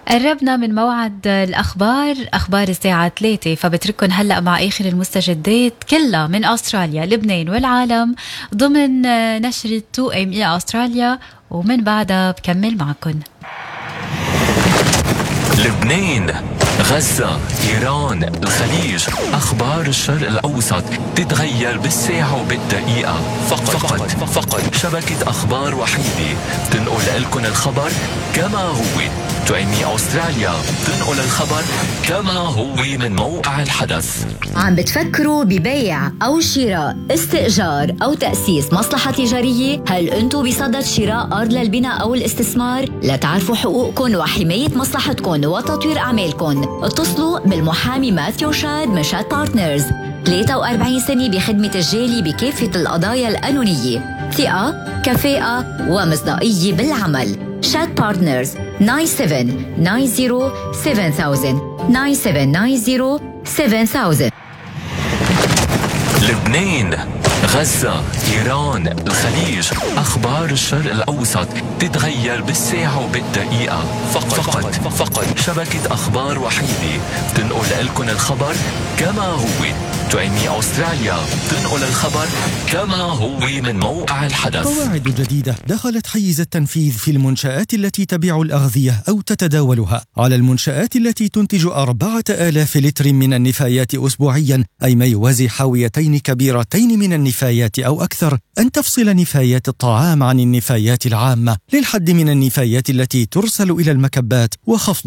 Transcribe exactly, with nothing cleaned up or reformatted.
قربنا من موعد الأخبار، أخبار الساعة ثلاثة، فبترككن هلأ مع آخر المستجدات كلها من أستراليا، لبنان والعالم ضمن نشرة تو إم إي أستراليا، ومن بعدها بكمل معكن. لبنان، غزة، إيران، الخليج، أخبار الشرق الأوسط تتغير بالساعة وبالدقيقة. فقط فقط, فقط شبكة أخبار وحيدة تنقل لكم الخبر كما هو. تو إم إي أستراليا تنقل الخبر كما هو من موقع الحدث. عم بتفكروا ببيع أو شراء، استئجار أو تأسيس مصلحة تجارية؟ هل أنتوا بصدد شراء أرض للبناء أو الاستثمار؟ لتعرفوا حقوقكم وحماية مصلحتكم وتطوير أعمالكم، اتصلوا بالمحامي ماثيو شاد من شاد بارتنرز، ثلاثة وأربعين سنة بخدمة الجالي بكافة القضايا القانونية، ثقة، كفاءة ومصداقية بالعمل. شاد بارتنرز تسعة سبعة تسعة صفر سبعة ألف تسعة سبعة تسعة صفر سبعة ألف. لبنان، غزة، إيران، الخليج، أخبار الشرق الأوسط تتغير بالساعة وبالدقيقة. فقط فقط, فقط شبكة أخبار وحيدة تنقل لكم الخبر كما هو. تو إم إي أستراليا تنقل الخبر كما هو من موقع الحدث. قواعد جديدة دخلت حيز التنفيذ في المنشآت التي تبيع الأغذية أو تتداولها. على المنشآت التي تنتج أربعة آلاف لتر من النفايات أسبوعيا، أي ما يوازي حاويتين كبيرتين من النفايات أو أكثر، أن تفصل نفايات الطعام عن النفايات العامة للحد من النفايات التي ترسل إلى المكبات وخفض